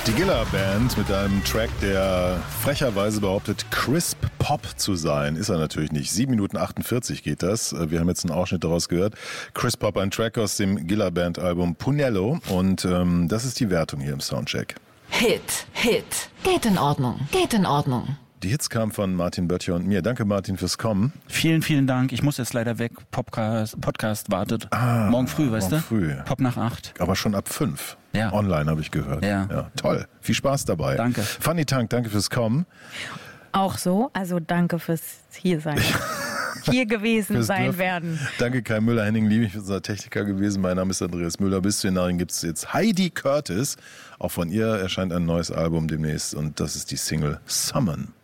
Die Gilla Band mit einem Track, der frecherweise behauptet, crisp Pop zu sein. Ist er natürlich nicht. 7 Minuten 48 geht das. Wir haben jetzt einen Ausschnitt daraus gehört. Crisp Pop, ein Track aus dem Gilla Band Album Punello. Und das ist die Wertung hier im Soundcheck. Hit. Geht in Ordnung. Die Hits kamen von Martin Böttcher und mir. Danke, Martin, fürs Kommen. Vielen Dank. Ich muss jetzt leider weg. Podcast wartet. Morgen früh, weißt du? Früh. Pop nach 8. Aber schon ab 5. Ja. Online habe ich gehört. Ja. Toll. Viel Spaß dabei. Danke. Fanny Tank, danke fürs Kommen. Auch so. Also danke fürs hier sein. Hier gewesen sein werden. Danke Kai Müller, Henning Liebig ist unser Techniker gewesen. Mein Name ist Andreas Müller. Bis zu den Nachrichten gibt es jetzt Heidi Curtis. Auch von ihr erscheint ein neues Album demnächst und das ist die Single Summon.